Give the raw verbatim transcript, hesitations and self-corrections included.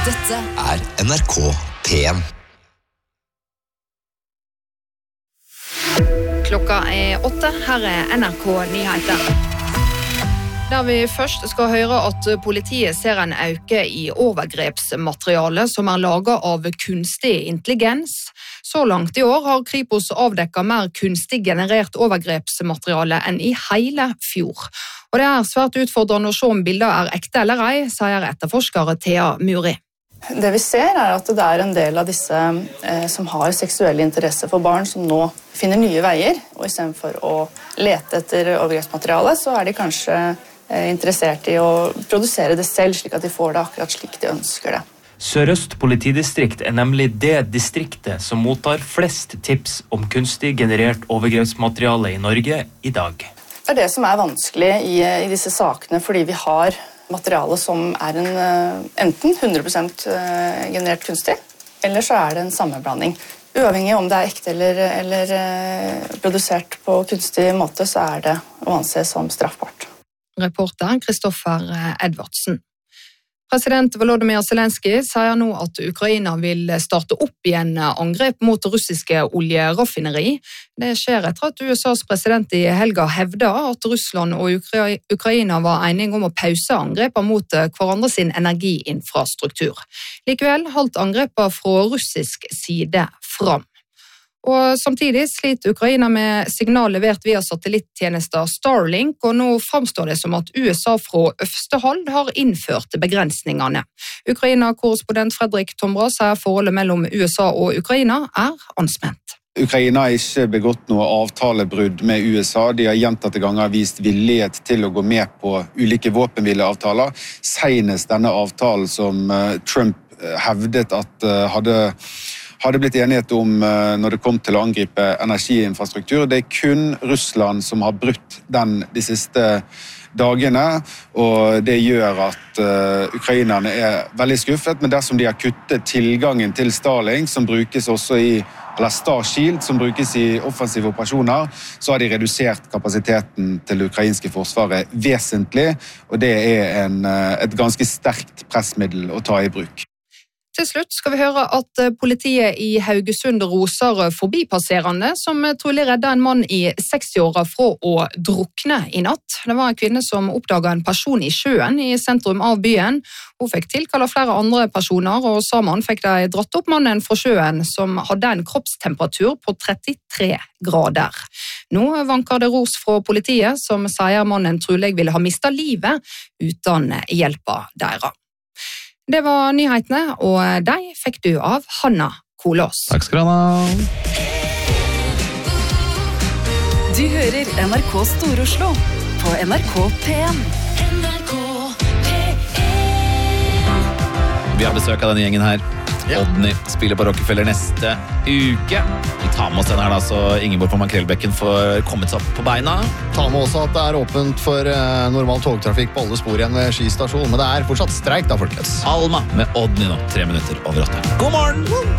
Dette er N R K P en. Klokka er åtte, her er N R K Nyheter. Der vi først skal høre at politiet ser en øke i overgrepsmateriale som er laget av kunstig intelligens. Så langt i år har Kripos avdekket mer kunstig generert overgrepsmateriale enn i hele fjor. Og det er svært utfordrende å se om bilder er ekte eller ei, sier etterforsker Thea Muri. Det vi ser er at det er en del av disse eh, som har seksuelle interesser for barn som nå finner nye veier, og i stedet for å lete etter overgrepsmateriale, så er de kanskje eh, interessert i å produsere det selv, slik at de får det akkurat slik de ønsker det. Sør-Øst politidistrikt er nemlig det distriktet som mottar flest tips om kunstig generert overgrepsmateriale i Norge i dag. Det er det som er vanskelig i, i disse sakene, fordi vi har materiale som er en, enten hundre prosent generert kunstig, eller så er det en sammenblanding. Uavhengig om det er ekte eller, eller produsert på kunstig måte, så er det å anse som straffbart. Reporter Kristoffer Edvardsen. President Volodymyr Zelensky sier nå at Ukraina vil starte opp igjen angrep mot russiske oljeraffineri. Det skjer etter at U S A's president i helga hevda at Russland og Ukra- Ukraina var enige om å pause angrepa mot hverandre sin energiinfrastruktur. Likevel holdt angrepa fra russisk side fram. Og samtidig sliter Ukraina med signal levert via satellittjenester Starlink, og nå framstår det som at U S A fra øverste hold har innført begrensningene. Ukraina-korrespondent Fredrik Tombra sier forholdet mellom U S A og Ukraina er anspent. Ukraina har ikke begått noe avtalebrudd med U S A. De har gjentatte ganger vist villighet til å gå med på ulike våpenhvileavtaler. Senest denne avtalen som Trump hevdet at hadde hadde blitt enighet om når det kom til å angripe energiinfrastruktur. Det er kun Russland som har brutt den de siste dagene, og det gjør at uh, ukrainerne er veldig skuffet, men dersom de har kuttet tilgangen til Starlink, som brukes også i, eller Starshield, som brukes i offensive operasjoner, så har de redusert kapasiteten til det ukrainske forsvaret vesentlig, og det er en, et ganske sterkt pressmiddel å ta i bruk. Til slutt skal vi høre at politiet i Haugesund roser forbipasserende som trolig redda en mann i sekstiåra fra å drukne i natt. Det var en kvinne som oppdaget en person i sjøen i sentrum av byen. Hun fikk tilkallet flere andre personer, og sammen fikk de dratt opp mannen fra sjøen som hadde en kroppstemperatur på trettitre grader. Nå vanker det ros fra politiet som sier mannen trolig ville ha mistet livet uten hjelpa deres. Det var nyhetene, og de fikk du av Hanna Kolås. Takk skal du ha. Du hører N R K Stor-Oslo på N R K P en. N R K P en. Vi har besøk av denne gjengen her. Odny spiller på Rockefeller neste uke. Vi tar med oss den her da, så Ingeborg på Makrellbekken får kommet seg opp på beina. Ta med også at det er åpent for uh, normal togtrafikk på alle spor igjen ved Ski stasjon, men det er fortsatt streik da, folkens. Alma med Odny nå, tre minutter over åtte. God morgen!